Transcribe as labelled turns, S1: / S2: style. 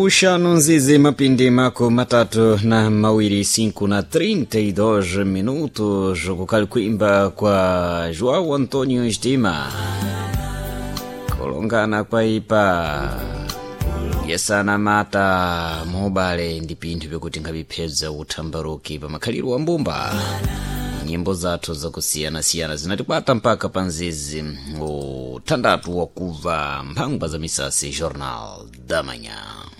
S1: ushanu nzizi mapindi mako matatu na mawiri 5 na 32 minutos kukali kuimba kwa João Antonio Estima kolongana kwa ipa yesana mata mobile ndi pinthu pekuti ngabipeza utambaruki pa makhaliro wa mbumba nyimbo zathu zakusiyana-siyana zinatipata mpaka panzizi utandatu wakuva mphangwa za misasi Jornal da Manhã.